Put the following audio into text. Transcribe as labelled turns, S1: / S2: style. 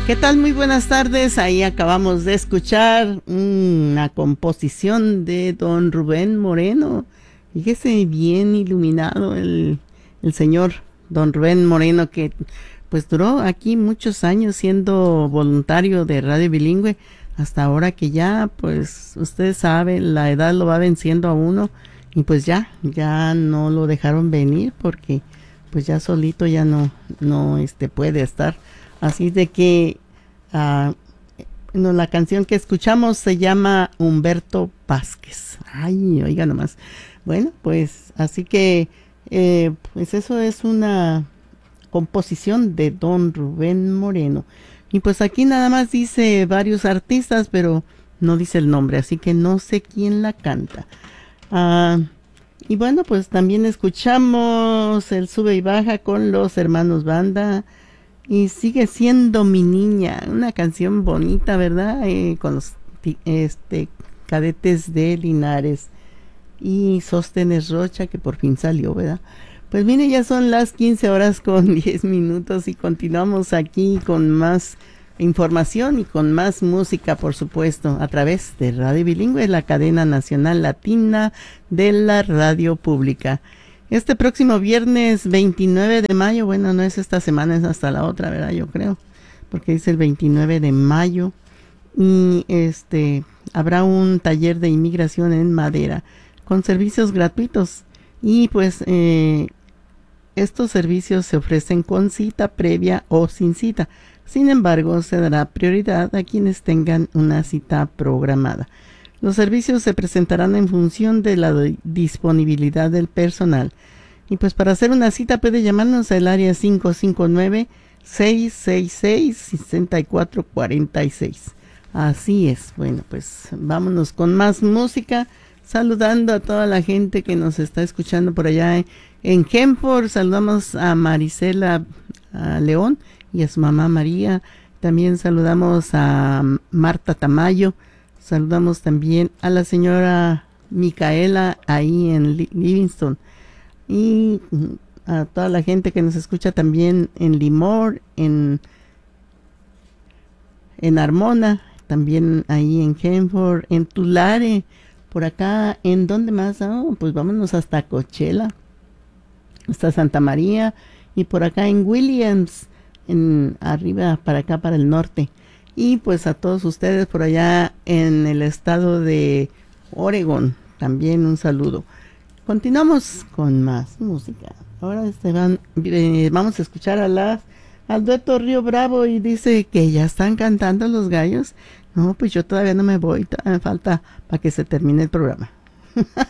S1: ¿Qué tal? Muy buenas tardes. Ahí acabamos de escuchar una composición de don Rubén Moreno. Fíjese, bien iluminado el señor don Rubén Moreno, que pues duró aquí muchos años siendo voluntario de Radio Bilingüe, hasta ahora que ya, pues ustedes saben, la edad lo va venciendo a uno y pues ya no lo dejaron venir porque pues ya solito ya no puede estar. Así de que no, la canción que escuchamos se llama Humberto Vázquez. Ay, oiga nomás. Bueno, pues así que pues eso es una composición de don Rubén Moreno. Y pues aquí nada más dice varios artistas, pero no dice el nombre, así que no sé quién la canta. Y bueno, pues también escuchamos el Sube y Baja con los hermanos Banda. Y sigue siendo mi niña, una canción bonita, ¿verdad? Con los cadetes de Linares y Sóstenes Rocha, que por fin salió, ¿verdad? Pues mire, ya son las 15:10 y continuamos aquí con más información y con más música, por supuesto, a través de Radio Bilingüe, la cadena nacional latina de la radio pública. Este próximo viernes 29 de mayo, bueno, no es esta semana, es hasta la otra, ¿verdad? Yo creo, porque dice el 29 de mayo, y habrá un taller de inmigración en Madera, con servicios gratuitos, y pues estos servicios se ofrecen con cita previa o sin cita. Sin embargo, se dará prioridad a quienes tengan una cita programada. Los servicios se presentarán en función de la disponibilidad del personal. Y pues para hacer una cita puede llamarnos al área 559-666-6446. Así es. Bueno, pues vámonos con más música. Saludando a toda la gente que nos está escuchando por allá en Genford. Saludamos a Marisela León y a su mamá María. También saludamos a Marta Tamayo. Saludamos también a la señora Micaela ahí en Livingston. Y a toda la gente que nos escucha también en Limor, en Armona, también ahí en Genford, en Tulare, por acá, ¿en dónde más? Pues vámonos hasta Coachella, hasta Santa María, y por acá en Williams, arriba, para acá, para el norte. Y pues a todos ustedes por allá en el estado de Oregon, también un saludo. Continuamos con más música. Ahora vamos a escuchar al dueto Río Bravo, y dice que ya están cantando los gallos. No, pues yo todavía no me voy, todavía me falta para que se termine el programa.